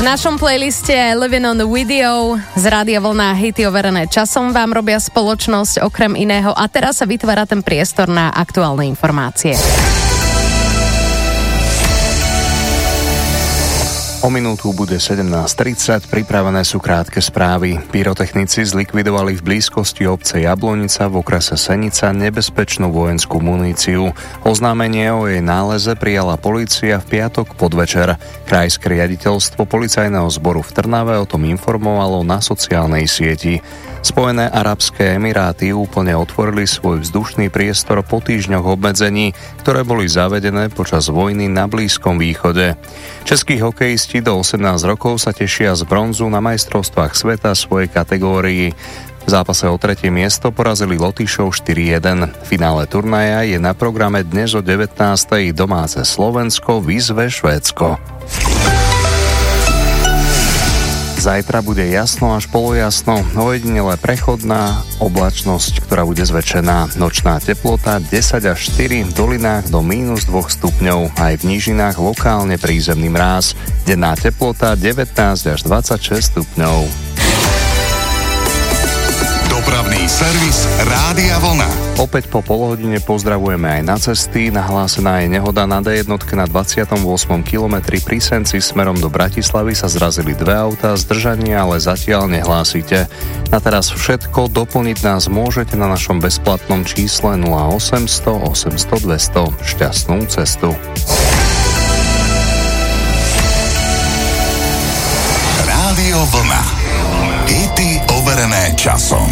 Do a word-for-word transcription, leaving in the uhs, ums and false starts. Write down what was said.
V našom playliste Living on the Video z Rádia Vlna hity overené časom vám robia spoločnosť okrem iného a teraz sa vytvára ten priestor na aktuálne informácie. O minútu bude sedemnásť tridsať, pripravené sú krátke správy. Pyrotechnici zlikvidovali v blízkosti obce Jablonica v okrese Senica nebezpečnú vojenskú muníciu. Oznámenie o jej náleze prijala polícia v piatok podvečer. Krajské riaditeľstvo policajného zboru v Trnave o tom informovalo na sociálnej sieti. Spojené arabské emiráty úplne otvorili svoj vzdušný priestor po týždňoch obmedzení, ktoré boli zavedené počas vojny na Blízkom východe. Českí hokejisti do osemnásť rokov sa tešia z bronzu na majstrovstvách sveta svojej kategórii. V zápase o tretie miesto porazili Lotyšov štyri jeden. V finále turnaja je na programe dnes o devätnástej domáce Slovensko vyzve Švédsko. Zajtra bude jasno až polojasno, ojedinele prechodná oblačnosť, ktorá bude zväčšená. Nočná teplota desať až štyri, v dolinách do mínus dva stupňov, aj v nížinách lokálne prízemný mráz. Denná teplota devätnásť až dvadsaťšesť stupňov. Dopravný servis Rádia Vlna. Opäť po polhodine pozdravujeme aj na cesty. Nahlásená je nehoda na dé jedna na dvadsiatom ôsmom kilometri pri Senci smerom do Bratislavy sa zrazili dve autá, zdržanie ale zatiaľ nehlásite. Na teraz všetko, doplniť nás môžete na našom bezplatnom čísle nula osemsto osemsto dvesto. Šťastnú cestu. Rádio Vlna. Hity overené časom.